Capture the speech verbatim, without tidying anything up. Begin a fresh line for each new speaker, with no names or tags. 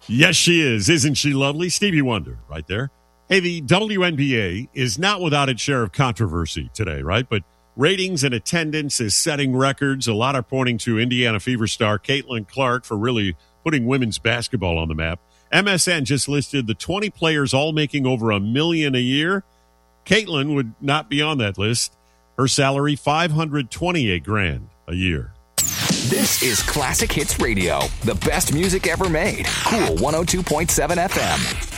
Yes, she is. Isn't she lovely? Stevie Wonder right there. Hey, the W N B A is not without its share of controversy today, right? But ratings and attendance is setting records. A lot are pointing to Indiana Fever star Caitlin Clark for really putting women's basketball on the map. M S N just listed the twenty players all making over a million a year. Caitlin would not be on that list. Her salary, five hundred twenty-eight grand a year.
This is Classic Hits Radio, the best music ever made. Cool one oh two point seven F M.